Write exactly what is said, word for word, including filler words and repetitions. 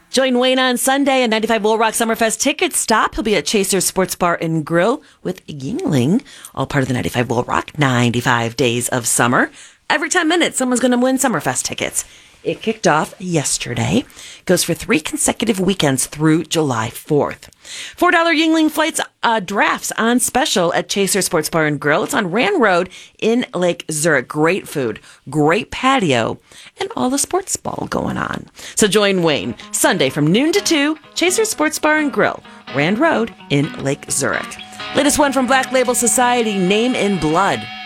Join Wayne on Sunday at ninety-five Wool Rock Summerfest ticket stop. He'll be at Chaser's Sports Bar and Grill with Yingling, all part of the ninety-five Wool Rock ninety-five Days of Summer. Every ten minutes, someone's going to win Summerfest tickets. It kicked off yesterday. Goes for three consecutive weekends through July fourth. four dollars Yingling flights uh, drafts on special at Chaser Sports Bar and Grill. It's on Rand Road in Lake Zurich. Great food, great patio, and all the sports ball going on. So join Wayne Sunday from noon to two, Chaser Sports Bar and Grill, Rand Road in Lake Zurich. Latest one from Black Label Society, Name in Blood.